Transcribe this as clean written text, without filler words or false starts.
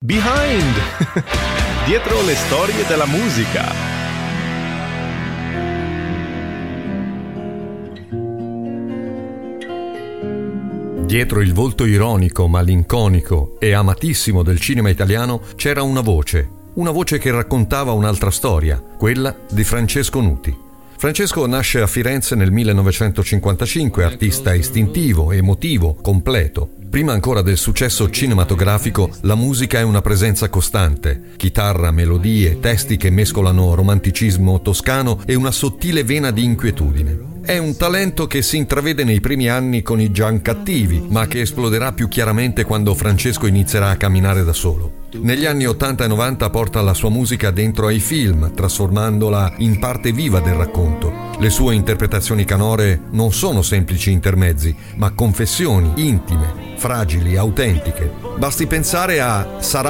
Behind! Dietro le storie della musica. Dietro il volto ironico, malinconico e amatissimo del cinema italiano c'era una voce che raccontava un'altra storia, quella di Francesco Nuti. Francesco nasce a Firenze nel 1955, artista istintivo, emotivo, completo. Prima ancora del successo cinematografico, la musica è una presenza costante. Chitarra, melodie, testi che mescolano romanticismo toscano e una sottile vena di inquietudine. È un talento che si intravede nei primi anni con i Giancattivi, ma che esploderà più chiaramente quando Francesco inizierà a camminare da solo. Negli anni 80 e 90 porta la sua musica dentro ai film, trasformandola in parte viva del racconto. Le sue interpretazioni canore non sono semplici intermezzi, ma confessioni intime, fragili, autentiche. Basti pensare a Sarà